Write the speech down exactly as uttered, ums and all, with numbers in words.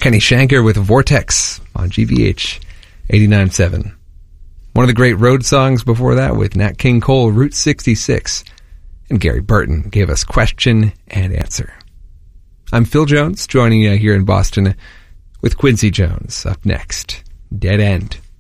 Kenny Shanker with Vortex on G V H eighty-nine point seven. One of the great road songs before that with Nat King Cole, Route sixty-six. And Gary Burton gave us Question and Answer. I'm Phil Jones, joining you here in Boston with Quincy Jones. Up next, Dead End.